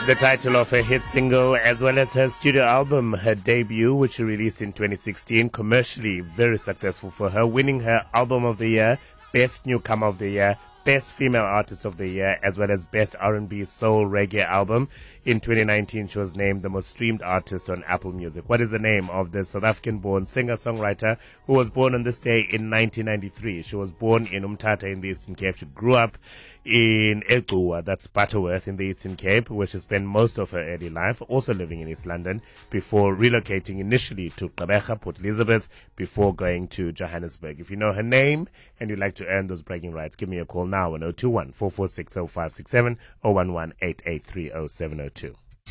The title of her hit single, as well as her studio album, her debut, which she released in 2016, commercially very successful for her, winning her Album of the Year, Best Newcomer of the Year, Best Female Artist of the Year, as well as Best R&B Soul Reggae Album. In 2019, she was named the most streamed artist on Apple Music. What is the name of this South African-born singer-songwriter who was born on this day in 1993? She was born in Umtata in the Eastern Cape. She grew up in Equa, that's Butterworth in the Eastern Cape, where she spent most of her early life, also living in East London, before relocating initially to Gqeberha, Port Elizabeth, before going to Johannesburg. If you know her name and you'd like to earn those bragging rights, give me a call now on 021 446 0567 011 883 0702.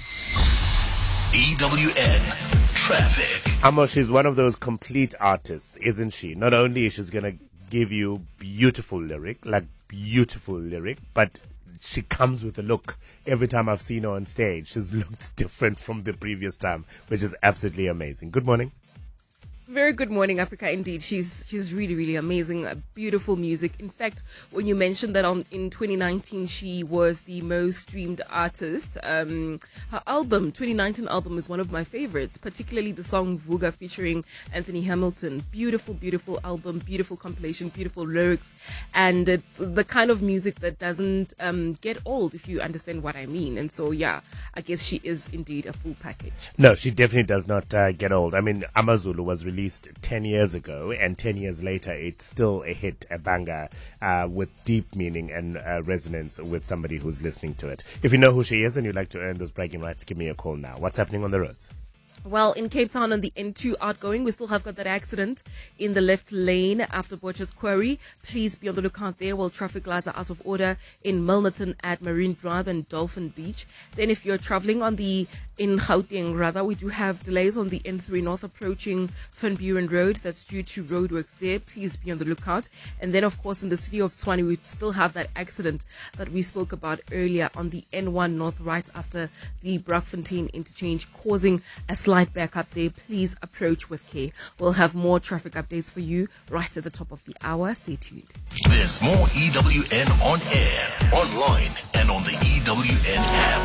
EWN Traffic. Amo, she's one of those complete artists, isn't she? Not only is she going to give you beautiful lyric, but she comes with a look. Every time I've seen her on stage, she's looked different from the previous time, which is absolutely amazing. Good morning. Very good morning, Africa. Indeed, she's really, really amazing. Beautiful music. In fact, when you mentioned that in 2019 she was the most streamed artist, her album, 2019 album, is one of my favorites, particularly the song Vuga featuring Anthony Hamilton. Beautiful, beautiful album, beautiful compilation, beautiful lyrics, and it's the kind of music that doesn't get old, if you understand what I mean. And so, yeah, I guess she is indeed a full package. No, she definitely does not get old. I mean, Amazulu was released 10 years ago, and 10 years later it's still a hit, a banger, with deep meaning and resonance with somebody who's listening to it. If you know who she is and you'd like to earn those bragging rights, give me a call now. What's happening on the roads? Well, in Cape Town on the N2 outgoing, we still have got that accident in the left lane after Butcher's Quarry. Please be on the lookout there while traffic lights are out of order in Milnerton at Marine Drive and Dolphin Beach. Then if you're traveling in Gauteng, rather, we do have delays on the N3 North approaching Van Buren Road. That's due to roadworks there. Please be on the lookout. And then, of course, in the city of Tshwane, we still have that accident that we spoke about earlier on the N1 North right after the Braakfontein interchange, causing a slight backup there. Please approach with care. We'll have more traffic updates for you right at the top of the hour. Stay tuned. There's more EWN on air, online, and on the EWN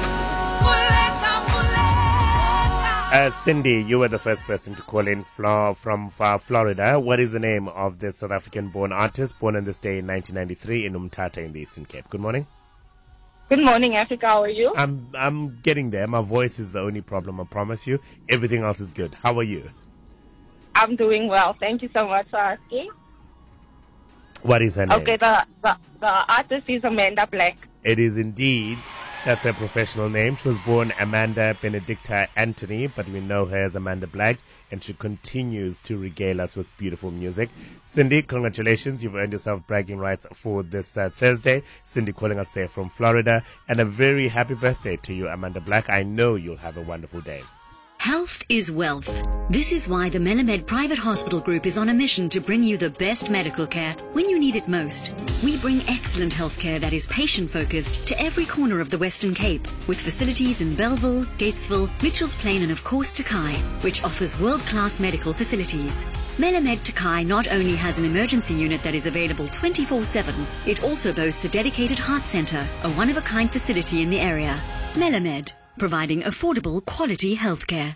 app. Cindy, you were the first person to call in from Florida. What is the name of this South African-born artist born on this day in 1993 in Umtata in the Eastern Cape? Good morning. Good morning, Africa. How are you? I'm getting there. My voice is the only problem, I promise you. Everything else is good. How are you? I'm doing well. Thank you so much for asking. What is her name? Okay, the artist is Amanda Black. It is indeed. That's her professional name. She was born Amanda Benedicta Anthony, but we know her as Amanda Black, and she continues to regale us with beautiful music. Cindy, congratulations. You've earned yourself bragging rights for this Thursday. Cindy calling us there from Florida. And a very happy birthday to you, Amanda Black. I know you'll have a wonderful day. Health is wealth. This is why the Melamed Private Hospital Group is on a mission to bring you the best medical care when you need it most. We bring excellent healthcare that is patient-focused to every corner of the Western Cape, with facilities in Bellville, Gatesville, Mitchells Plain and of course Takai, which offers world-class medical facilities. Melamed Takai not only has an emergency unit that is available 24/7, it also boasts a dedicated heart centre, a one-of-a-kind facility in the area. Melamed, providing affordable, quality healthcare.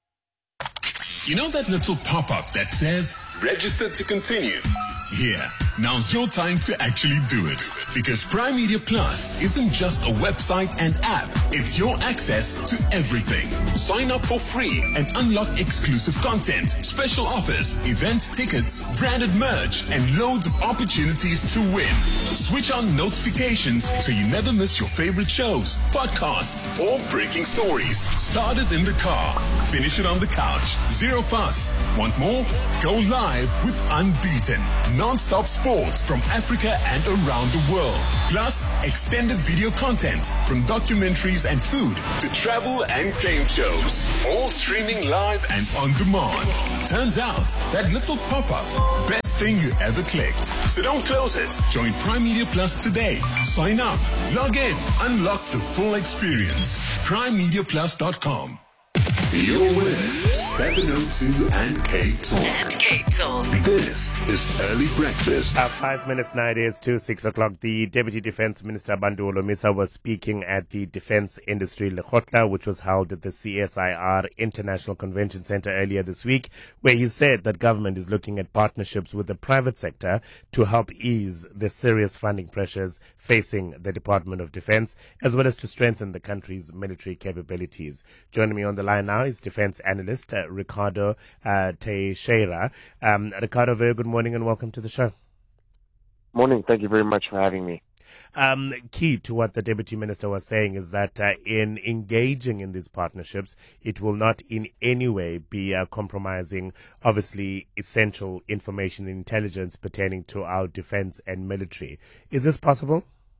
You know that little pop-up that says, register to continue? Yeah, now's your time to actually do it. Because Prime Media Plus isn't just a website and app. It's your access to everything. Sign up for free and unlock exclusive content, special offers, event tickets, branded merch, and loads of opportunities to win. Switch on notifications so you never miss your favorite shows, podcasts, or breaking stories. Start it in the car. Finish it on the couch. Zero fuss. Want more? Go live with Unbeaten. Non-stop sports from Africa and around the world. Plus, extended video content from documentaries and food to travel and game shows. All streaming live and on demand. Turns out, that little pop-up, best thing you ever clicked. So don't close it. Join Prime Media Plus today. Sign up, log in, unlock the full experience. PrimeMediaPlus.com. You're with 702 and Cape Talk. This is Early Breakfast. 5 minutes now, it is to 6 o'clock. The Deputy Defence Minister Bantu Holomisa was speaking at the Defence Industry Lekgotla, which was held at the CSIR International Convention Centre earlier this week, where he said that government is looking at partnerships with the private sector to help ease the serious funding pressures facing the Department of Defence, as well as to strengthen the country's military capabilities. Joining me on the line now is Defence Analyst Ricardo Teixeira. Ricardo, very good morning and welcome to the show. Morning. Thank you very much for having me. Key to what the Deputy Minister was saying is that in engaging in these partnerships, it will not in any way be compromising, obviously, essential information and intelligence pertaining to our defense and military. Is this possible?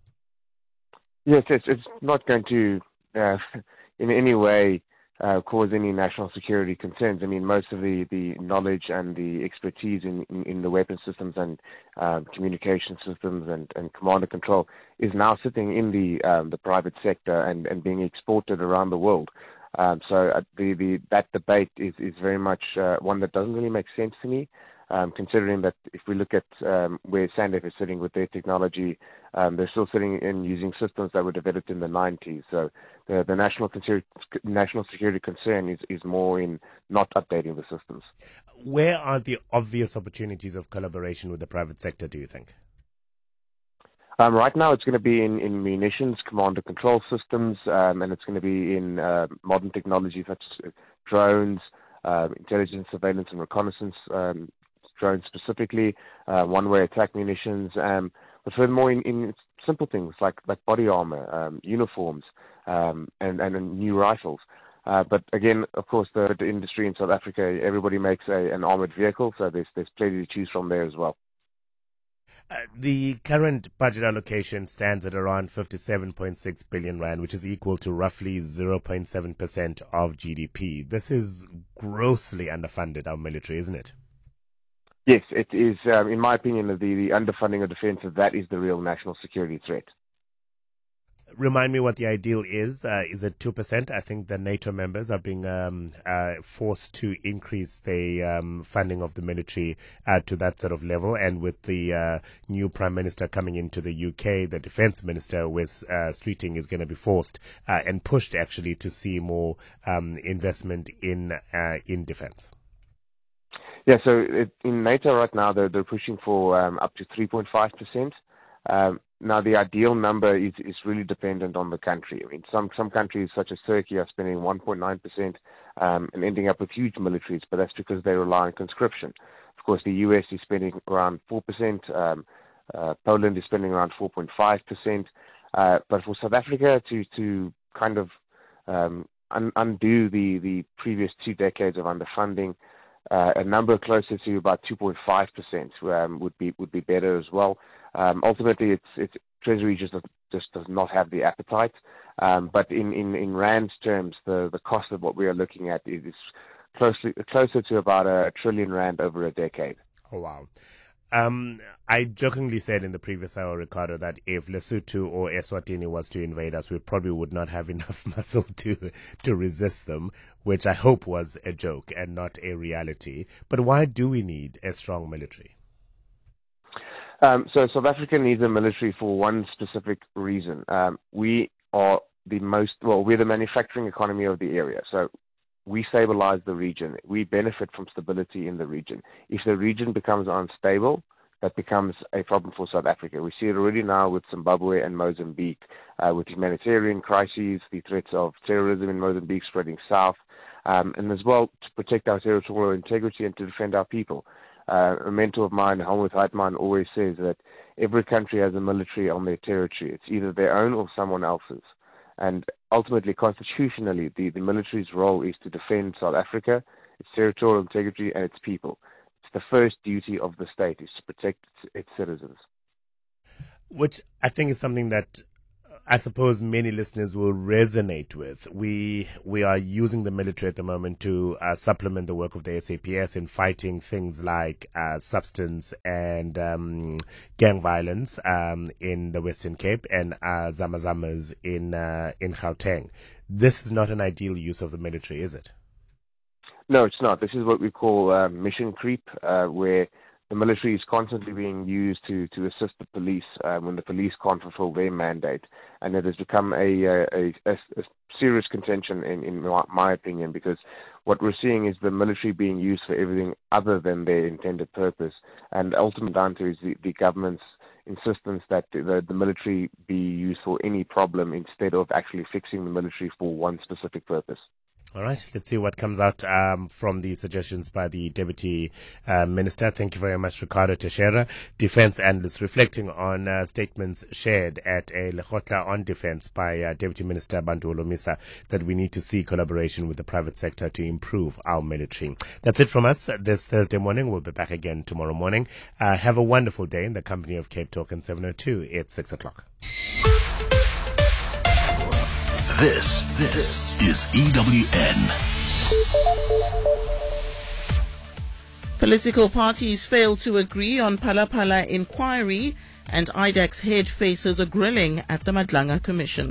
Yes, it's not going to in any way cause any national security concerns. I mean, most of the knowledge and the expertise in the weapon systems and communication systems and command and control is now sitting in the private sector and being exported around the world. So that debate is very much one that doesn't really make sense to me. Considering that if we look at where SANDF is sitting with their technology, they're still sitting in using systems that were developed in the 90s. So the national security concern is more in not updating the systems. Where are the obvious opportunities of collaboration with the private sector, do you think? Right now it's going to be in munitions, command and control systems, and it's going to be in modern technology such as drones, intelligence, surveillance and reconnaissance drones specifically, one-way attack munitions, but furthermore in simple things like body armor, uniforms, and new rifles. But again, of course, the industry in South Africa, everybody makes an armored vehicle, so there's plenty to choose from there as well. The current budget allocation stands at around 57.6 billion rand, which is equal to roughly 0.7% of GDP. This is grossly underfunded, our military, isn't it? Yes, it is. In my opinion, the underfunding of defence, that is the real national security threat. Remind me what the ideal is. Is it 2%? I think the NATO members are being forced to increase the funding of the military to that sort of level. And with the new Prime Minister coming into the UK, the Defence Minister, Wes Streeting, is going to be forced and pushed actually to see more investment in defence. Yeah, so in NATO right now, they're pushing for up to 3.5%. Now, the ideal number is really dependent on the country. I mean, some countries, such as Turkey, are spending 1.9% and ending up with huge militaries, but that's because they rely on conscription. Of course, the US is spending around 4%. Poland is spending around 4.5%. But for South Africa to kind of undo the previous 2 decades of underfunding, a number closer to about 2.5% would be better as well. Ultimately, it's Treasury just does not have the appetite. But in rand terms, the cost of what we are looking at is closer to about R1 trillion over a decade. Oh wow. I jokingly said in the previous hour, Ricardo, that if Lesotho or Eswatini was to invade us, we probably would not have enough muscle to resist them, which I hope was a joke and not a reality. But why do we need a strong military? So South Africa needs a military for one specific reason. We are we're the manufacturing economy of the area. So we stabilize the region. We benefit from stability in the region. If the region becomes unstable, that becomes a problem for South Africa. We see it already now with Zimbabwe and Mozambique, with humanitarian crises, the threats of terrorism in Mozambique spreading south, and as well to protect our territorial integrity and to defend our people. A mentor of mine, Helmut Heitmann, always says that every country has a military on their territory. It's either their own or someone else's. And ultimately, constitutionally, the military's role is to defend South Africa, its territorial integrity, and its people. It's the first duty of the state, is to protect its citizens. Which I think is something that I suppose many listeners will resonate with. We are using the military at the moment to supplement the work of the SAPS in fighting things like substance and gang violence in the Western Cape and Zamazamas in Gauteng. This is not an ideal use of the military, is it? No, it's not. This is what we call mission creep, where the military is constantly being used to assist the police when the police can't fulfill their mandate. And it has become a serious contention, in my opinion, because what we're seeing is the military being used for everything other than their intended purpose. And ultimately down to is the government's insistence that the military be used for any problem instead of actually fixing the military for one specific purpose. All right, let's see what comes out from the suggestions by the Deputy Minister. Thank you very much, Ricardo Teixeira, defense analyst, reflecting on statements shared at a Lekgotla on defense by Deputy Minister Bantu Holomisa that we need to see collaboration with the private sector to improve our military. That's it from us this Thursday morning. We'll be back again tomorrow morning. Have a wonderful day in the company of Cape Talk and 702. It's 6 o'clock. This is EWN. Political parties failed to agree on Phala Phala inquiry, and IDAC's head faces a grilling at the Madlanga Commission.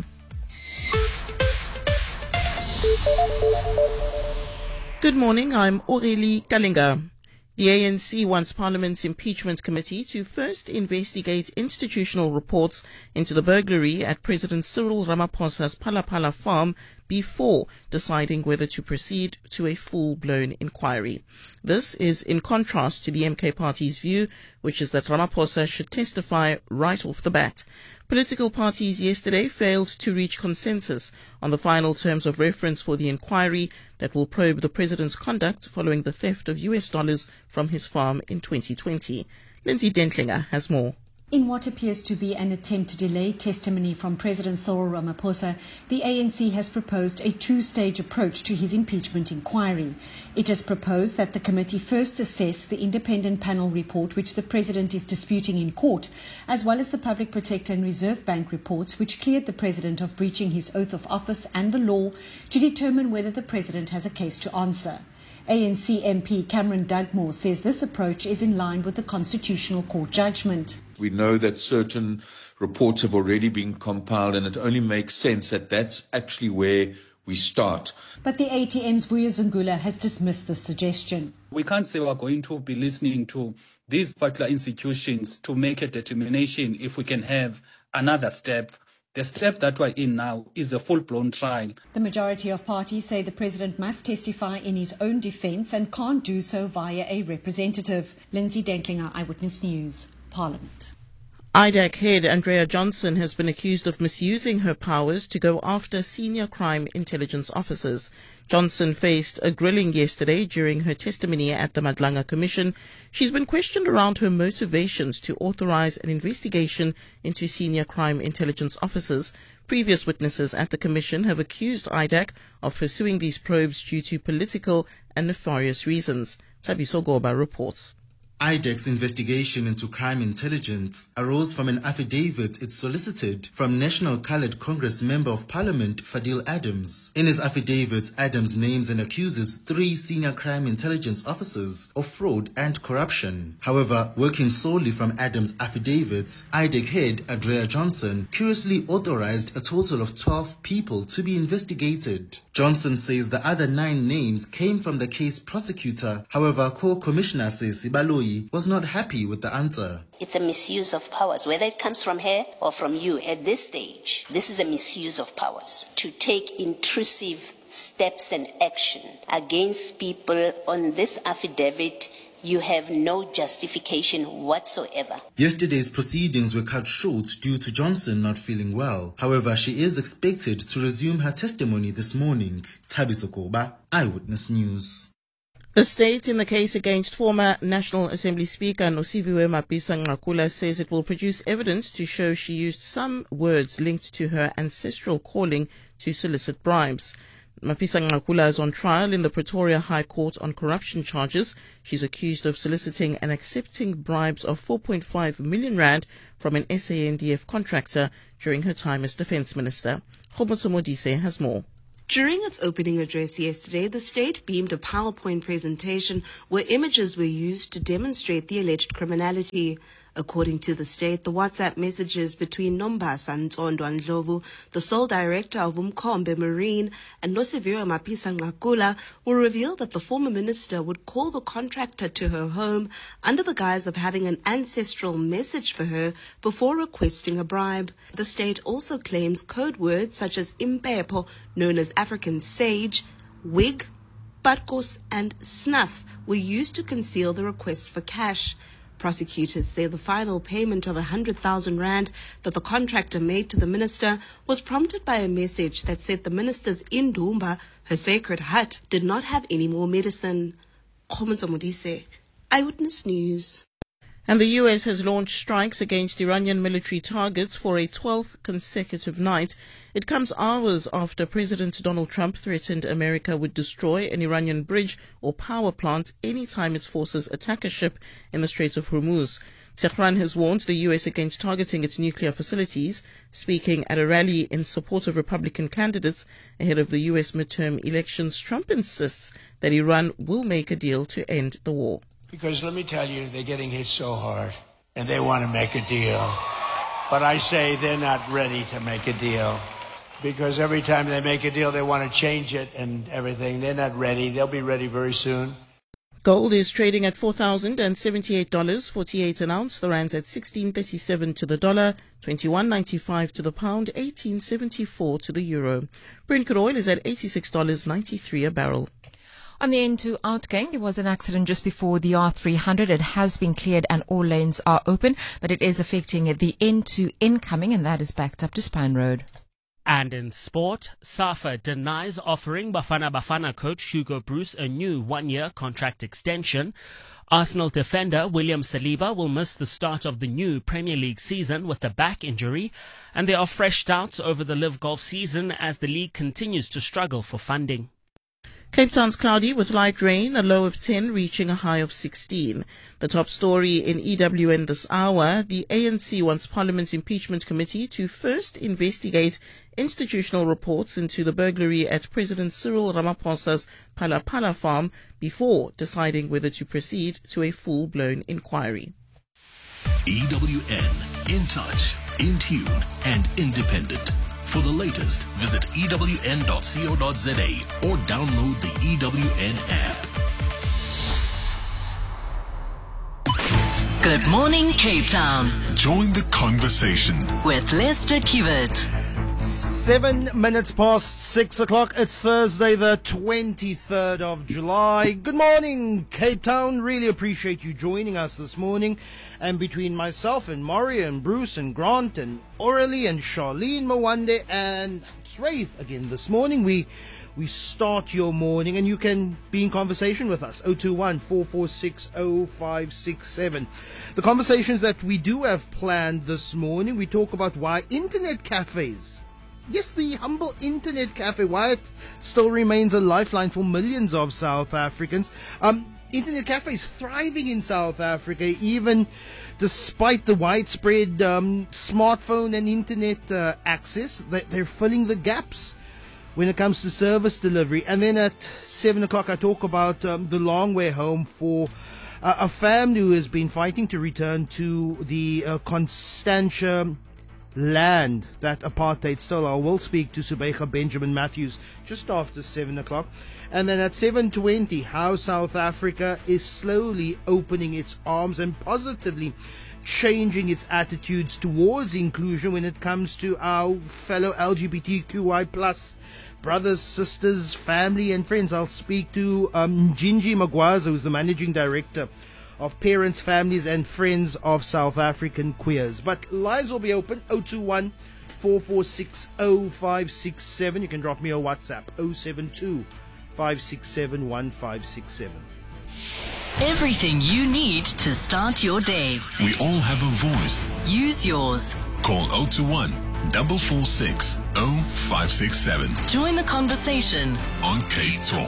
Good morning, I'm Aurélie Kalinga. The ANC wants Parliament's impeachment committee to first investigate institutional reports into the burglary at President Cyril Ramaphosa's Phala Phala farm before deciding whether to proceed to a full-blown inquiry. This is in contrast to the MK Party's view, which is that Ramaphosa should testify right off the bat. Political parties yesterday failed to reach consensus on the final terms of reference for the inquiry that will probe the president's conduct following the theft of US dollars from his farm in 2020. Lindsay Dentlinger has more. In what appears to be an attempt to delay testimony from President Cyril Ramaphosa, the ANC has proposed a two-stage approach to his impeachment inquiry. It has proposed that the committee first assess the independent panel report which the president is disputing in court, as well as the Public Protector and Reserve Bank reports which cleared the president of breaching his oath of office and the law, to determine whether the president has a case to answer. ANC MP Cameron Dugmore says this approach is in line with the Constitutional Court judgment. We know that certain reports have already been compiled, and it only makes sense that that's actually where we start. But the ATM's Vuyo Zungula has dismissed this suggestion. We can't say we're going to be listening to these particular institutions to make a determination if we can have another step. The step that we're in now is a full-blown trial. The majority of parties say the president must testify in his own defence and can't do so via a representative. Lindsay Dentlinger, Eyewitness News, Parliament. IDAC head Andrea Johnson has been accused of misusing her powers to go after senior crime intelligence officers. Johnson faced a grilling yesterday during her testimony at the Madlanga Commission. She's been questioned around her motivations to authorize an investigation into senior crime intelligence officers. Previous witnesses at the Commission have accused IDAC of pursuing these probes due to political and nefarious reasons. Tabiso Goba reports. IDAC's investigation into crime intelligence arose from an affidavit it solicited from National Coloured Congress Member of Parliament Fadil Adams. In his affidavit, Adams names and accuses 3 senior crime intelligence officers of fraud and corruption. However, working solely from Adams' affidavit, IDAC head Andrea Johnson curiously authorized a total of 12 people to be investigated. Johnson says the other 9 names came from the case prosecutor. However, Co-Commissioner says Sibaloyi was not happy with the answer. It's a misuse of powers, whether it comes from her or from you. At this stage, this is a misuse of powers to take intrusive steps and action against people on this affidavit. You have no justification whatsoever. Yesterday's proceedings were cut short due to Johnson not feeling well. However, she is expected to resume her testimony this morning. Tabiso Koba, Eyewitness News. The state in the case against former National Assembly Speaker Nosiviwe Mapisa-Nqakula says it will produce evidence to show she used some words linked to her ancestral calling to solicit bribes. Mapisa-Nqakula is on trial in the Pretoria High Court on corruption charges. She's accused of soliciting and accepting bribes of 4.5 million rand from an SANDF contractor during her time as Defence Minister. Khomotso Modise has more. During its opening address yesterday, the state beamed a PowerPoint presentation where images were used to demonstrate the alleged criminality. According to the state, the WhatsApp messages between Nombasa Ntondo Ndlovu, the sole director of Umkhombe Marine, and Nosiviwe Mapisa Ngakula will reveal that the former minister would call the contractor to her home under the guise of having an ancestral message for her before requesting a bribe. The state also claims code words such as Impepo, known as African sage, wig, Batkos and snuff were used to conceal the requests for cash. Prosecutors say the final payment of 100,000 rand that the contractor made to the minister was prompted by a message that said the minister's Indumba, her sacred hut, did not have any more medicine. Khomonzo Modise, Eyewitness News. And the U.S. has launched strikes against Iranian military targets for a 12th consecutive night. It comes hours after President Donald Trump threatened America would destroy an Iranian bridge or power plant anytime its forces attack a ship in the Strait of Hormuz. Tehran has warned the U.S. against targeting its nuclear facilities, speaking at a rally in support of Republican candidates ahead of the U.S. midterm elections. Trump insists that Iran will make a deal to end the war. Because let me tell you, they're getting hit so hard, and they want to make a deal. But I say they're not ready to make a deal. Because every time they make a deal, they want to change it and everything. They're not ready. They'll be ready very soon. Gold is trading at $4,078.48 an ounce. The rand's at 16.37 to the dollar, 21.95 to the pound, 18.74 to the euro. Brent crude oil is at $86.93 a barrel. On the N2 outgoing, there was an accident just before the R300. It has been cleared and all lanes are open, but it is affecting the N2 incoming, and that is backed up to Spine Road. And in sport, SAFA denies offering Bafana Bafana coach Hugo Broos a new one-year contract extension. Arsenal defender William Saliba will miss the start of the new Premier League season with a back injury, and there are fresh doubts over the Live Golf season as the league continues to struggle for funding. Cape Town's cloudy with light rain, a low of 10 reaching a high of 16. The top story in EWN this hour, the ANC wants Parliament's impeachment committee to first investigate institutional reports into the burglary at President Cyril Ramaphosa's Phala farm before deciding whether to proceed to a full-blown inquiry. EWN, in touch, in tune and independent. For the latest, visit ewn.co.za or download the EWN app. Good morning, Cape Town. Join the conversation with Lester Kiewit. 7 minutes past 6 o'clock. It's Thursday, the 23rd of July. Good morning, Cape Town. Really appreciate you joining us this morning. And between myself and Mario and Bruce and Grant and Aurelie and Charlene Mwande and Ray again this morning, we start your morning, and you can be in conversation with us. 021-446-0567. The conversations that we do have planned this morning, we talk about why internet cafes, yes, the humble internet cafe, why it still remains a lifeline for millions of South Africans. Internet cafes thriving in South Africa, even despite the widespread smartphone and internet access. They're filling the gaps when it comes to service delivery. And then at 7 o'clock, I talk about the long way home for a family who has been fighting to return to the Constantia land that apartheid stole. I will speak to Subeja Benjamin Matthews just after 7 o'clock. And then at 7:20, how South Africa is slowly opening its arms and positively changing its attitudes towards inclusion when it comes to our fellow LGBTQI plus brothers, sisters, family and friends. I'll speak to Njinji Magwaza, who's the managing director of Parents, Families and Friends of South African Queers. But lines will be open, 021-446-0567. You can drop me a WhatsApp, 072-567-1567. Everything you need to start your day. We all have a voice. Use yours. Call 021-446-0567. Join the conversation on Cape Talk.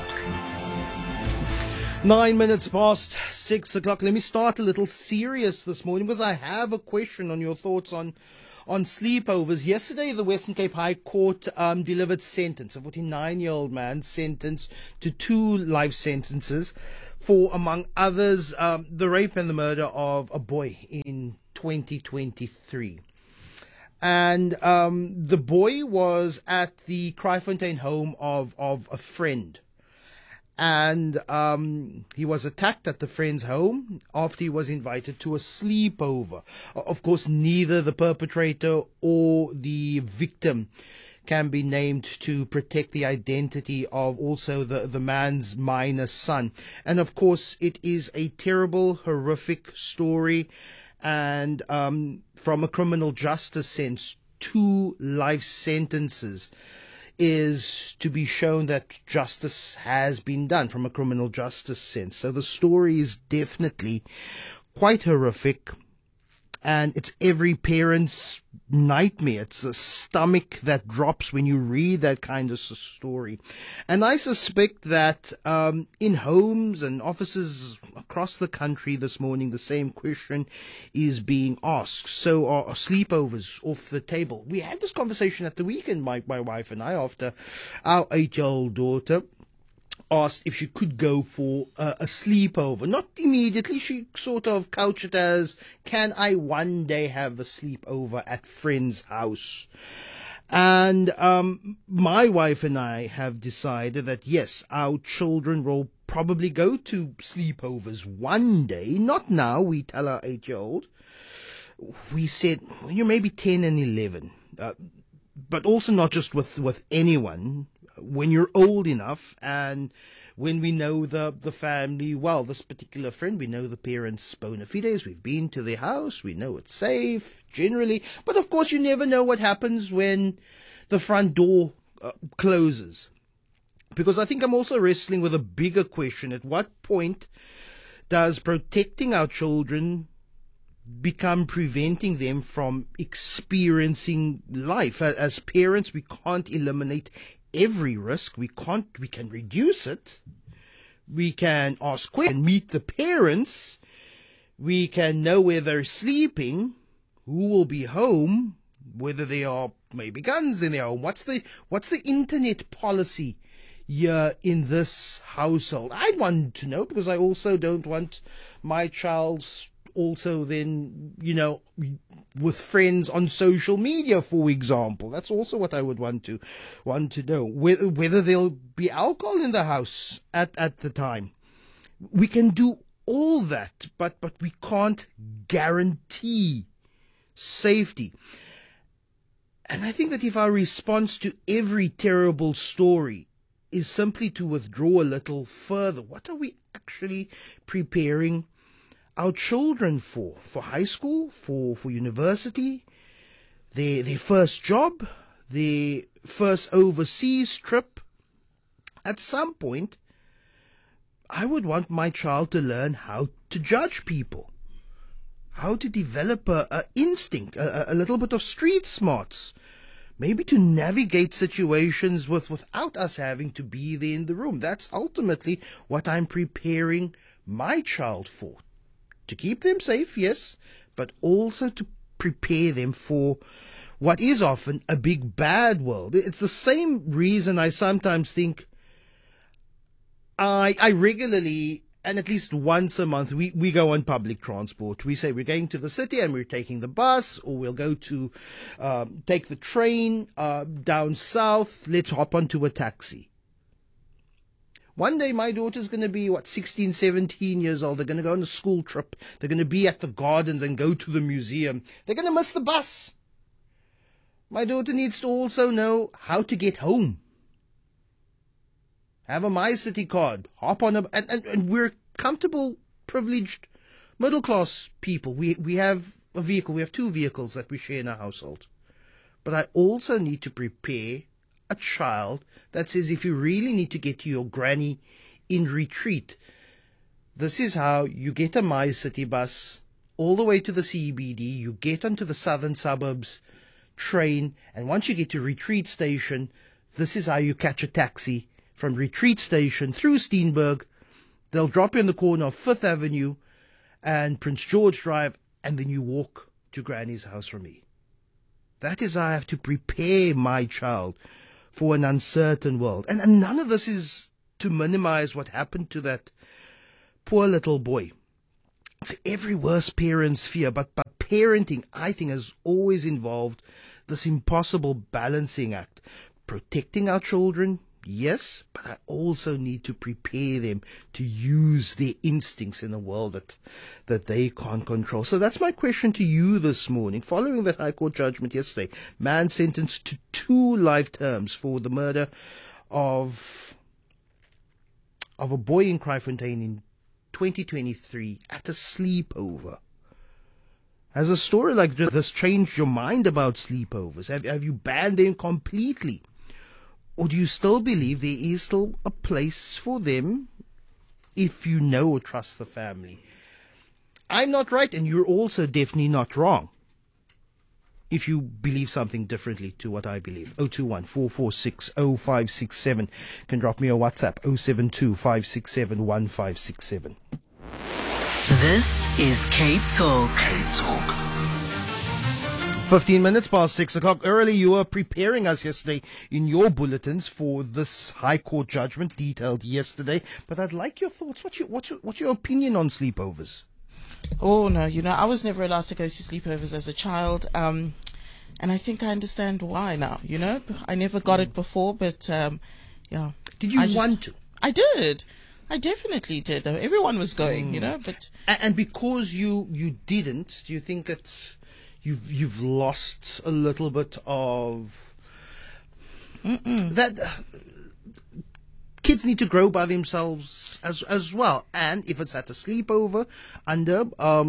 9 minutes past 6 o'clock. Let me start a little serious this morning because I have a question on your thoughts on sleepovers. Yesterday, the Western Cape High Court delivered sentence. A 49-year-old man sentenced to 2 life sentences for, among others, the rape and the murder of a boy in 2023. And the boy was at the Kraaifontein home of a friend. And he was attacked at the friend's home after he was invited to a sleepover. Of course, neither the perpetrator or the victim can be named to protect the identity of also the man's minor son. And of course, it is a terrible, horrific story. And from a criminal justice sense, 2 life sentences is to be shown that justice has been done from a criminal justice sense. So the story is definitely quite horrific, and it's every parent's nightmare. It's a stomach that drops when you read that kind of story. And I suspect that in homes and offices across the country this morning, the same question is being asked. So are sleepovers off the table? We had this conversation at the weekend, my wife and I, after our 8-year-old daughter asked if she could go for a sleepover. Not immediately. She sort of couched it as, can I one day have a sleepover at friend's house? And my wife and I have decided that, yes, our children will probably go to sleepovers one day. Not now, we tell our 8-year-old. We said, well, you're maybe 10 and 11. But also not just with anyone. When you're old enough, and when we know the family well, this particular friend, we know the parents' bona fides, we've been to their house, we know it's safe, generally. But of course, you never know what happens when the front door closes. Because I think I'm also wrestling with a bigger question. At what point does protecting our children become preventing them from experiencing life? As parents, we can't eliminate every risk. We can reduce it. We can ask questions, meet the parents. We can know where they're sleeping, who will be home, whether there are maybe guns in their home. What's the internet policy here in this household? I want to know, because I also don't want my child also then, with friends on social media, for example. That's also what I would want to know. Whether there'll be alcohol in the house at the time. We can do all that, but we can't guarantee safety. And I think that if our response to every terrible story is simply to withdraw a little further, what are we actually preparing our children for high school, for university, their first job, their first overseas trip? At some point, I would want my child to learn how to judge people, how to develop a instinct, a little bit of street smarts, maybe to navigate situations without us having to be there in the room. That's ultimately what I'm preparing my child for. To keep them safe, yes, but also to prepare them for what is often a big bad world. It's the same reason I sometimes think I regularly, and at least once a month, we go on public transport. We say we're going to the city and we're taking the bus, or we'll go to take the train down south. Let's hop onto a taxi. One day my daughter's going to be, 16, 17 years old. They're going to go on a school trip. They're going to be at the gardens and go to the museum. They're going to miss the bus. My daughter needs to also know how to get home. Have a MyCity card. Hop on and we're comfortable, privileged, middle-class people. We have a vehicle. We have 2 vehicles that we share in our household. But I also need to prepare a child that says, if you really need to get to your granny in retreat, this is how you get a MyCity bus all the way to the CBD. You get onto the southern suburbs train, and once you get to Retreat Station, this is how you catch a taxi from Retreat Station through Steenberg. They'll drop you in the corner of 5th Avenue and Prince George Drive, and then you walk to Granny's house from me. That is how I have to prepare my child for an uncertain world. And none of this is to minimize what happened to that poor little boy. It's every worst parent's fear, but parenting, I think, has always involved this impossible balancing act. Protecting our children, yes, but I also need to prepare them to use their instincts in a world that they can't control. So that's my question to you this morning. Following that High Court judgment yesterday, man sentenced to 2 life terms for the murder of a boy in Kraaifontein in 2023 at a sleepover. Has a story like this changed your mind about sleepovers? Have you banned them completely? Or do you still believe there is still a place for them if you know or trust the family? I'm not right, and you're also definitely not wrong if you believe something differently to what I believe. 021-446-0567. Can drop me a WhatsApp, 072-567-1567. This is Cape Talk. Cape Talk. 15 minutes past 6 o'clock. Early, you were preparing us yesterday in your bulletins for this High Court judgment detailed yesterday. But I'd like your thoughts. What's your opinion on sleepovers? Oh, no, I was never allowed to go to sleepovers as a child. And I think I understand why now, I never got it before, but, yeah. Did you want to? I did. I definitely did. Everyone was going, but... And because you didn't, do you think that you've lost a little bit of that? Kids need to grow by themselves as well, and if it's at a sleepover under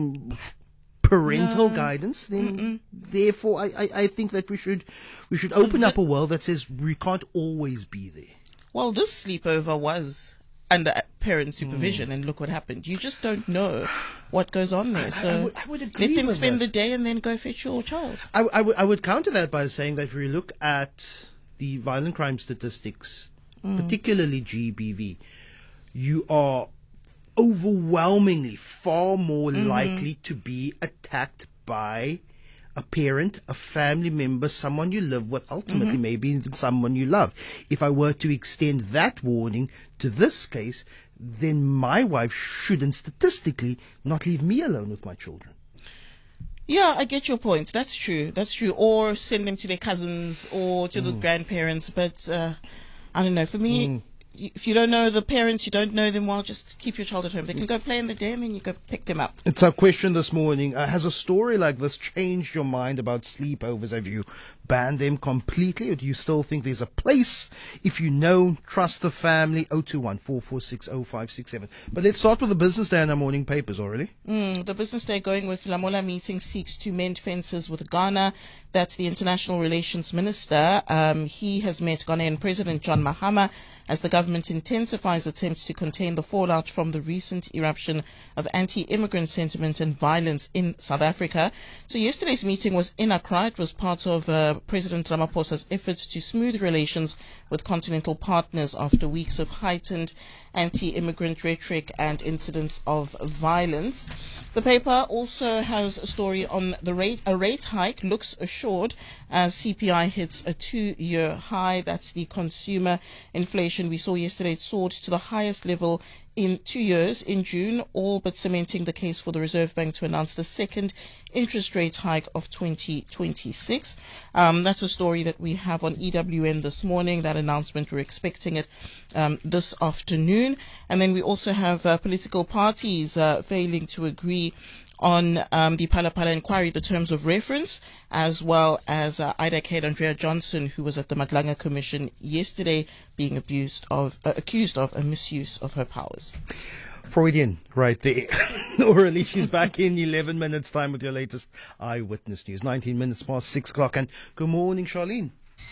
parental guidance, then therefore I think that we should open up a world that says we can't always be there. Well, this sleepover was under parent supervision, and look what happened. You just don't know what goes on there. So I would agree let them with spend that. the day and then go fetch your child. I would counter that by saying that if we look at the violent crime statistics, particularly GBV, you are overwhelmingly far more likely to be attacked by a parent, a family member, someone you live with, ultimately maybe even someone you love. If I were to extend that warning to this case, then my wife shouldn't statistically not leave me alone with my children. Yeah, I get your point. That's true. Or send them to their cousins or to the grandparents. But I don't know. For me, if you don't know the parents, you don't know them well, just keep your child at home. They can go play in the dam and you go pick them up. It's our question this morning. Has a story like this changed your mind about sleepovers? Have you banned them completely, or do you still think there's a place if you know, trust the family? 021-446-0567. But let's start with the business day in our morning papers already. The business day going with Lamola meeting seeks to mend fences with Ghana. That's the International Relations Minister. He has met Ghanaian President John Mahama as the government intensifies attempts to contain the fallout from the recent eruption of anti-immigrant sentiment and violence in South Africa. So yesterday's meeting was in Accra. It was part of President Ramaphosa's efforts to smooth relations with continental partners after weeks of heightened anti-immigrant rhetoric and incidents of violence. The paper also has a story on a rate hike looks assured as CPI hits a 2-year high. That's the consumer inflation we saw yesterday. It soared to the highest level in 2 years in June, all but cementing the case for the Reserve Bank to announce the second interest rate hike of 2026. That's a story that we have on EWN this morning. That announcement, we're expecting it this afternoon. And then we also have political parties failing to agree on the Phala Phala inquiry, the terms of reference, as well as Ida Cade Andrea Johnson, who was at the Madlanga Commission yesterday, being accused of a misuse of her powers. Freudian, right there. Orally, she's back in 11 minutes' time with your latest Eyewitness News. 19 minutes past 6 o'clock. And good morning, Charlene.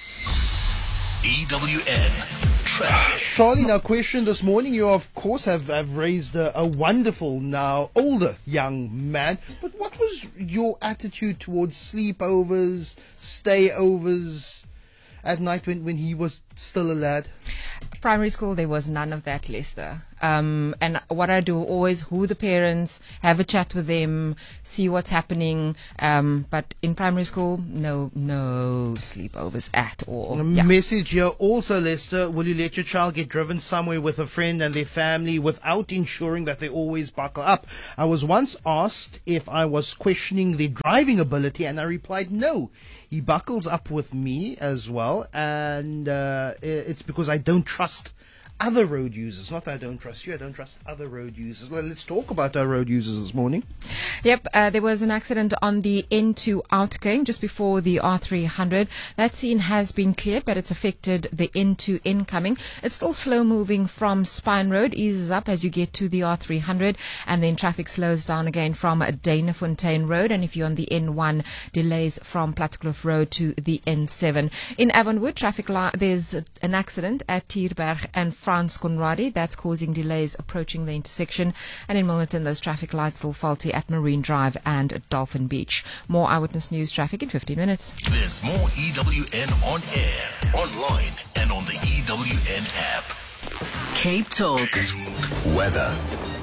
EWN Trash. Charlene, our question this morning, you of course have raised a wonderful, now older young man. But what was your attitude towards sleepovers, stayovers at night when he was still a lad? Primary school, there was none of that, Lester. And what I do always, who the parents, have a chat with them, see what's happening. But in primary school, no sleepovers at all. Message here also, Lester, will you let your child get driven somewhere with a friend and their family without ensuring that they always buckle up? I was once asked if I was questioning their driving ability, and I replied no. He buckles up with me as well, and it's because I don't trust other road users. Not that I don't trust you, I don't trust other road users. Well, let's talk about our road users this morning. Yep, there was an accident on the N2 outgoing just before the R300. That scene has been cleared, but it's affected the N2 incoming. It's still slow moving from Spine Road, eases up as you get to the R300, and then traffic slows down again from Danafontein Road. And if you're on the N1, delays from Plattekloof Road to the N7. In Avonwood, there's an accident at Tierberg and Frans Conradi. That's causing delays approaching the intersection. And in Milnerton, those traffic lights still faulty at Marine Drive and Dolphin Beach. More Eyewitness News traffic in 15 minutes. There's more EWN on air, online, and on the EWN app. Cape Talk. Weather.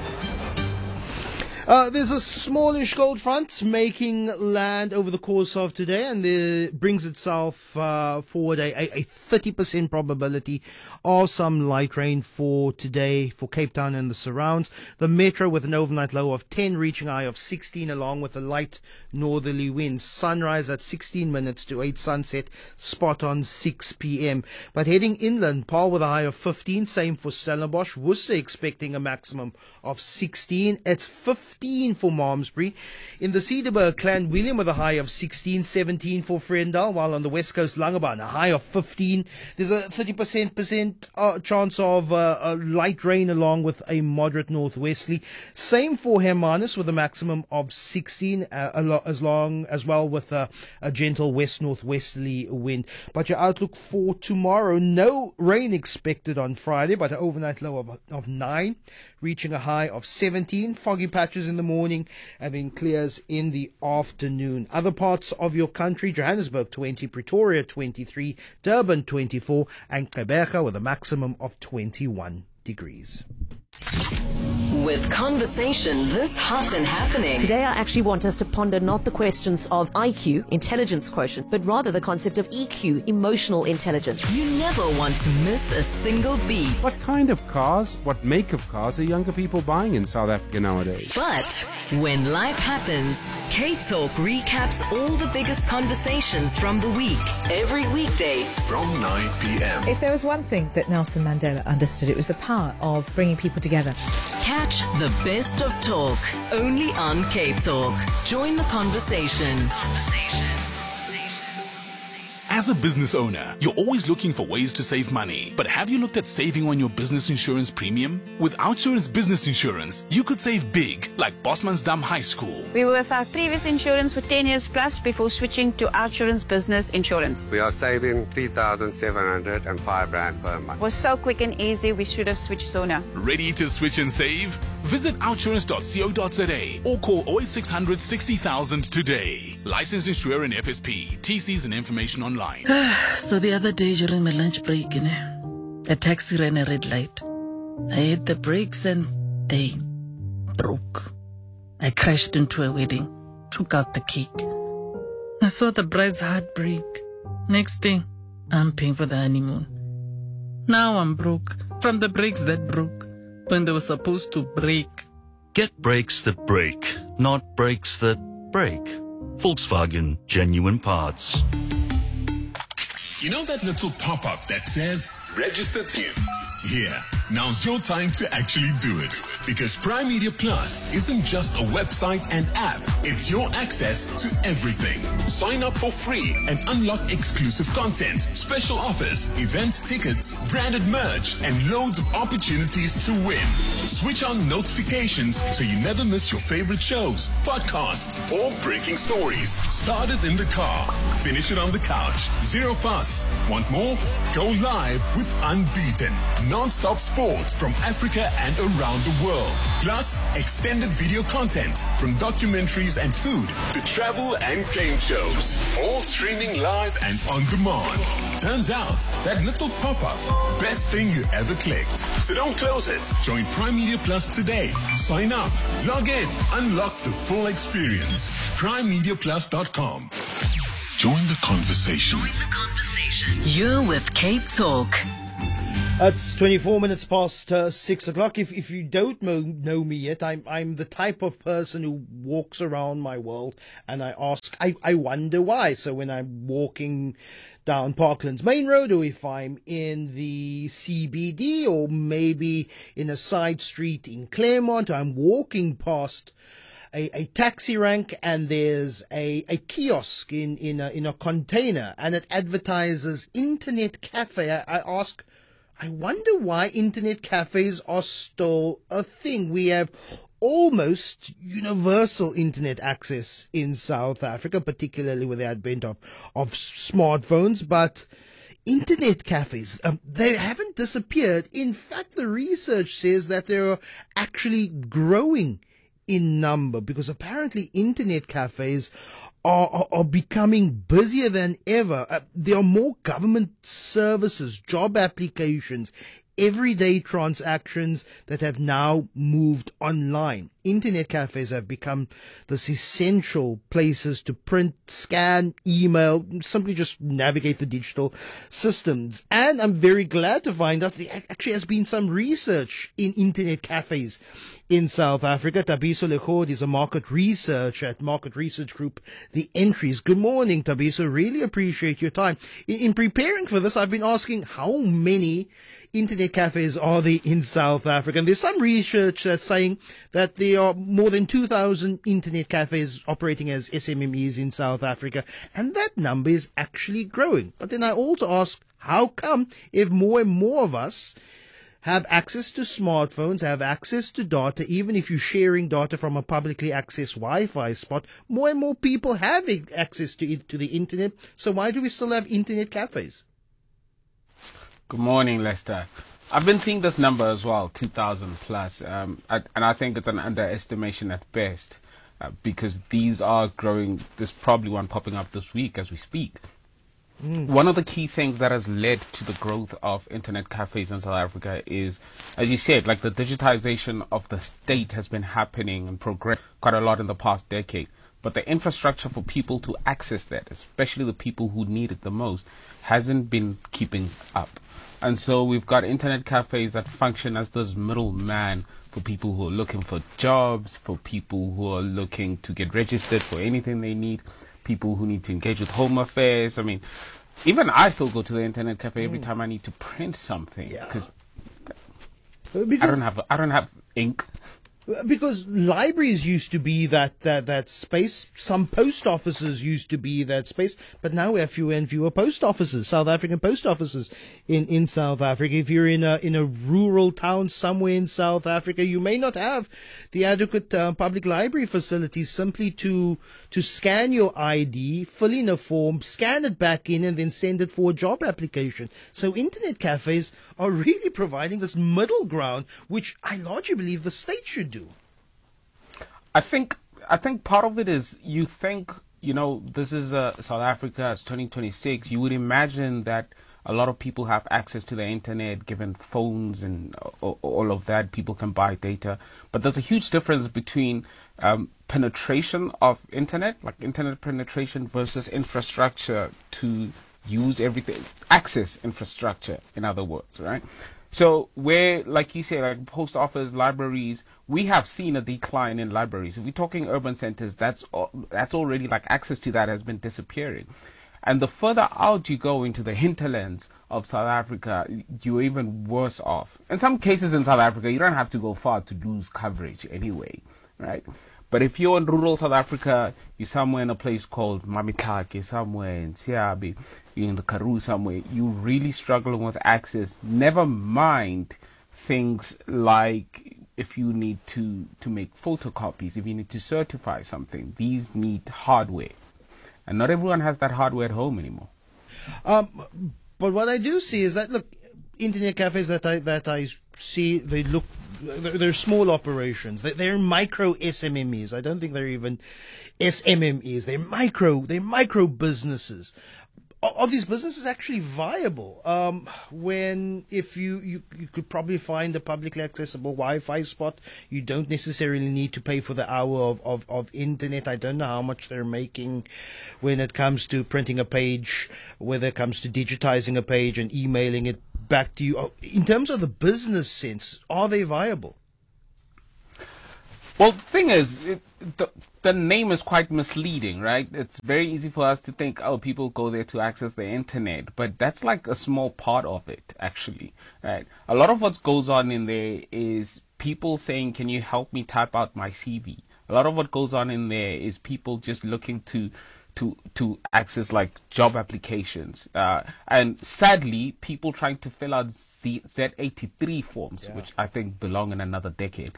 There's a smallish cold front making land over the course of today, and it brings itself forward a 30% probability of some light rain for today for Cape Town and the surrounds. The metro with an overnight low of 10, reaching a high of 16, along with a light northerly wind. Sunrise at 16 minutes to 8, sunset spot on 6 p.m. But heading inland, Paarl with a high of 15, same for Stellenbosch. Worcester expecting a maximum of 16. It's 15 for Malmesbury. In the Cederberg, Clan William with a high of 16, 17 for Frendal, while on the west coast, Langebaan, a high of 15. There's a 30% chance of light rain along with a moderate northwesterly. Same for Hermanus with a maximum of 16, as well with a gentle west-northwesterly wind. But your outlook for tomorrow, no rain expected on Friday, but an overnight low of 9, reaching a high of 17. Foggy patches in the morning and then clears in the afternoon. Other parts of your country, Johannesburg 20, Pretoria 23, Durban 24, and Gqeberha with a maximum of 21 degrees. With conversation this hot and happening. Today I actually want us to ponder not the questions of IQ, intelligence quotient, but rather the concept of EQ, emotional intelligence. You never want to miss a single beat. What kind of cars, what make of cars are younger people buying in South Africa nowadays? But when life happens, Cape Talk recaps all the biggest conversations from the week, every weekday from 9 p.m. If there was one thing that Nelson Mandela understood, it was the power of bringing people together. Catch the best of talk, only on Cape Talk. Join the conversation. As a business owner, you're always looking for ways to save money. But have you looked at saving on your business insurance premium? With OUTsurance Business Insurance, you could save big, like Bosmansdam High School. We were with our previous insurance for 10 years plus before switching to OUTsurance Business Insurance. We are saving 3,705 Rand per month. It was so quick and easy, we should have switched sooner. Ready to switch and save? Visit outsurance.co.za or call 0800 60,000 today. Licensed insurer in FSP. TCs and information online. So the other day during my lunch break, a taxi ran a red light. I hit the brakes and they broke. I crashed into a wedding, took out the cake. I saw the bride's heart break. Next thing, I'm paying for the honeymoon. Now I'm broke from the brakes that broke when they were supposed to break. Get brakes that break, not brakes that break. Volkswagen Genuine Parts. You know that little pop-up that says, register to? Yeah, now's your time to actually do it. Because Prime Media Plus isn't just a website and app. It's your access to everything. Sign up for free and unlock exclusive content, special offers, event tickets, branded merch, and loads of opportunities to win. Switch on notifications so you never miss your favorite shows, podcasts, or breaking stories. Start it in the car. Finish it on the couch. Zero fuss. Want more? Go live with Unbeaten. Non-stop sports sports from Africa and around the world. Plus, extended video content from documentaries and food to travel and game shows. All streaming live and on demand. Turns out, that little pop-up, best thing you ever clicked. So don't close it. Join Prime Media Plus today. Sign up, log in, unlock the full experience. PrimeMediaPlus.com. Join the conversation. You're with Cape Talk. It's 24 minutes past 6 o'clock. If you don't know me yet, I'm the type of person who walks around my world and I wonder why. So when I'm walking down Parkland's Main Road, or if I'm in the CBD, or maybe in a side street in Claremont, I'm walking past a taxi rank and there's a kiosk in a container and it advertises internet cafe. I wonder why internet cafes are still a thing. We have almost universal internet access in South Africa, particularly with the advent of smartphones, but internet cafes, they haven't disappeared. In fact, the research says that they are actually growing in number, because apparently internet cafes are becoming busier than ever. There are more government services, job applications, everyday transactions that have now moved online. Internet cafes have become this essential places to print, scan, email, simply just navigate the digital systems. And I'm very glad to find out there actually has been some research in internet cafes in South Africa. Tabiso Lekhod is a market researcher at Market Research Group, The Entries. Good morning, Tabiso. Really appreciate your time. In preparing for this, I've been asking how many internet cafes are there in South Africa. And there's some research that's saying that there are more than 2,000 internet cafes operating as SMMEs in South Africa. And that number is actually growing. But then I also ask, how come if more and more of us have access to smartphones, have access to data, even if you're sharing data from a publicly accessed Wi-Fi spot, more and more people have access to the internet. So why do we still have internet cafes? Good morning, Lester. I've been seeing this number as well, 2,000 plus, and I think it's an underestimation at best, because these are growing. There's probably one popping up this week as we speak. One of the key things that has led to the growth of internet cafes in South Africa is, as you said, like the digitization of the state has been happening and progressed quite a lot in the past decade. But the infrastructure for people to access that, especially the people who need it the most, hasn't been keeping up. And so we've got internet cafes that function as this middleman for people who are looking for jobs, for people who are looking to get registered for anything they need, people who need to engage with home affairs. I mean, even I still go to the internet cafe every time I need to print something, because I don't have ink. Because libraries used to be that space. Some post offices used to be that space, but now we have fewer and fewer post offices, South African post offices in South Africa. If you're in a rural town somewhere in South Africa, you may not have the adequate public library facilities simply to scan your ID, fill in a form, scan it back in, and then send it for a job application. So internet cafes are really providing this middle ground, which I largely believe the state should do. I think part of it is, you think, this is South Africa, it's 2026. You would imagine that a lot of people have access to the internet, given phones and all of that. People can buy data. But there's a huge difference between penetration of internet, like internet penetration, versus infrastructure to use everything, access infrastructure, in other words, right? So where, like you say, like post office, libraries, we have seen a decline in libraries. If we're talking urban centers, that's already, like, access to that has been disappearing. And the further out you go into the hinterlands of South Africa, you're even worse off. In some cases in South Africa, you don't have to go far to lose coverage anyway, right? But if you're in rural South Africa, you're somewhere in a place called Mamitlake, somewhere in Siabi, you're in the Karoo somewhere, you're really struggling with access. Never mind things like if you need to make photocopies, if you need to certify something. These need hardware. And not everyone has that hardware at home anymore. But what I do see is that, look, internet cafes that I see, they're small operations. They're micro SMMEs. I don't think they're even SMMEs. They're micro businesses. Are these businesses actually viable? If you could probably find a publicly accessible Wi-Fi spot, you don't necessarily need to pay for the hour of internet. I don't know how much they're making when it comes to printing a page, whether it comes to digitizing a page and emailing it back to you. In terms of the business sense, are they viable? Well, the thing is, the name is quite misleading, right? It's very easy for us to think, oh, people go there to access the internet, but that's like a small part of it, actually, right? A lot of what goes on in there is people saying, can you help me type out my CV? A lot of what goes on in there is people just looking to access like job applications, and sadly, people trying to fill out Z83 forms, which I think belong in another decade.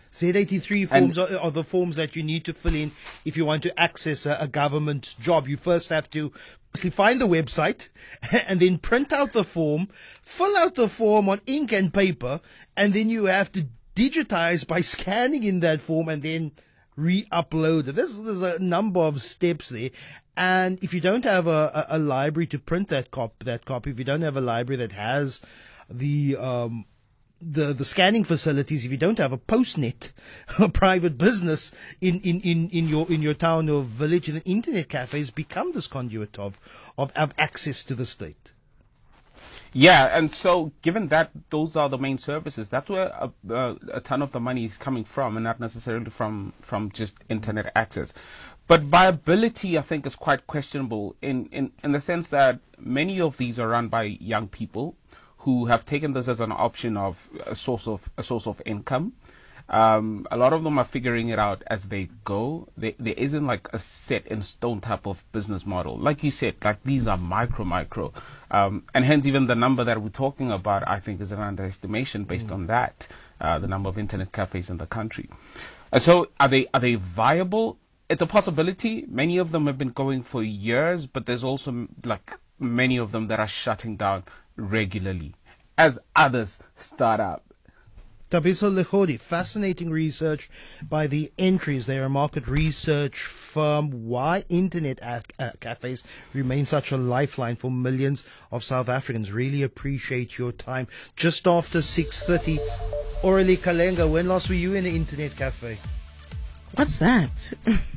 Z83 forms are the forms that you need to fill in if you want to access a government job. You first have to find the website and then print out the form, fill out the form on ink and paper, and then you have to digitize by scanning in that form and then re-upload it. There's a number of steps there. And if you don't have a library to print that copy, if you don't have a library that has the scanning facilities, if you don't have a postnet, a private business in your town or village, then internet cafes become this conduit of access to the state. Yeah, and so given that those are the main services, that's where a ton of the money is coming from, and not necessarily from just internet access. But viability, I think, is quite questionable in the sense that many of these are run by young people who have taken this as an option of a source of income. A lot of them are figuring it out as they go. There isn't like a set in stone type of business model. Like you said, like these are micro. And hence even the number that we're talking about, I think, is an underestimation based on that, the number of internet cafes in the country. And so are they viable? It's a possibility. Many of them have been going for years, but there's also like many of them that are shutting down regularly as others start up. Tabiso Lehodi, fascinating research by the Entries. They are a market research firm. Why internet cafes remain such a lifeline for millions of South Africans. Really appreciate your time. Just after 6:30, Aurelie Kalenga, when last were you in an internet cafe? What's that?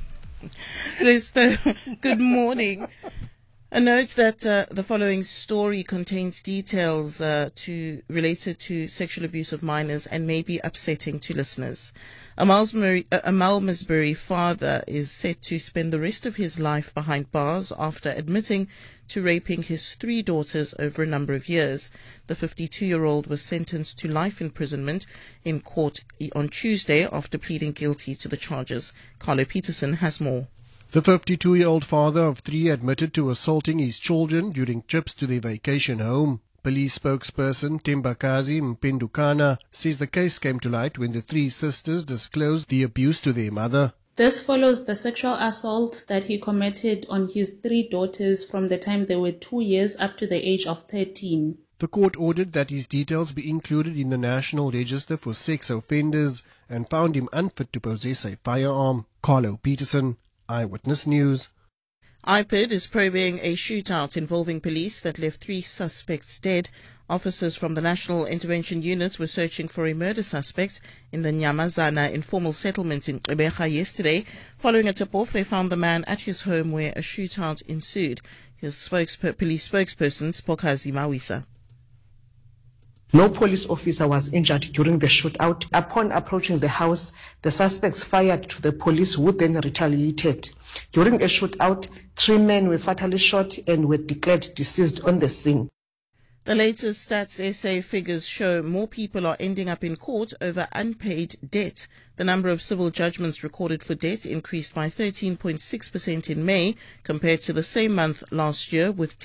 Good morning. A note that the following story contains details related to sexual abuse of minors and may be upsetting to listeners. A Malmesbury father is set to spend the rest of his life behind bars after admitting to raping his 3 daughters over a number of years. The 52-year-old was sentenced to life imprisonment in court on Tuesday after pleading guilty to the charges. Carlo Peterson has more. The 52-year-old father of 3 admitted to assaulting his children during trips to their vacation home. Police spokesperson Timbakazi Mpindukana says the case came to light when the 3 sisters disclosed the abuse to their mother. This follows the sexual assaults that he committed on his 3 daughters from the time they were 2 years up to the age of 13. The court ordered that his details be included in the National Register for Sex Offenders and found him unfit to possess a firearm. Carlo Peterson, Eyewitness News. IPID is probing a shootout involving police that left 3 suspects dead. Officers from the National Intervention Unit were searching for a murder suspect in the Nyamazana informal settlement in Gqeberha yesterday. Following a tip-off, they found the man at his home where a shootout ensued. His police spokesperson, Spokazi Mawisa. No police officer was injured during the shootout. Upon approaching the house, the suspects fired to the police, who then retaliated. During a shootout, 3 men were fatally shot and were declared deceased on the scene. The latest Stats SA figures show more people are ending up in court over unpaid debt. The number of civil judgments recorded for debt increased by 13.6% in May compared to the same month last year, with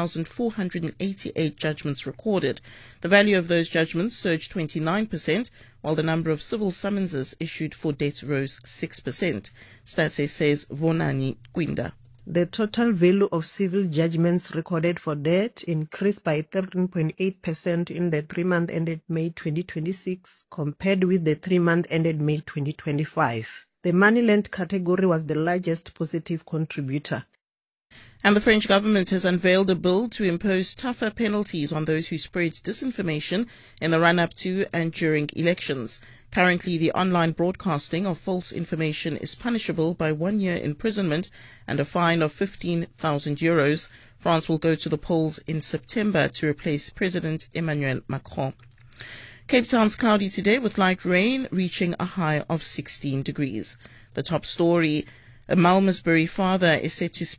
10,488 judgments recorded. The value of those judgments surged 29%, while the number of civil summonses issued for debt rose 6%. Stats SA's Vonani Kwinda. The total value of civil judgments recorded for debt increased by 13.8% in the 3-month ended May 2026 compared with the 3-month ended May 2025. The money lent category was the largest positive contributor. And the French government has unveiled a bill to impose tougher penalties on those who spread disinformation in the run-up to and during elections. Currently, the online broadcasting of false information is punishable by 1 year imprisonment and a fine of 15,000 euros. France will go to the polls in September to replace President Emmanuel Macron. Cape Town's cloudy today with light rain reaching a high of 16 degrees. The top story, a Malmesbury father is set to